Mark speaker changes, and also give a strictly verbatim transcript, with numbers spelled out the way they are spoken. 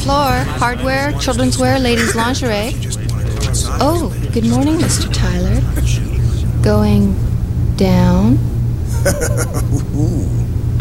Speaker 1: floor. Hardware, children's wear, ladies' lingerie. Oh, good morning, Mister Tyler. Going down?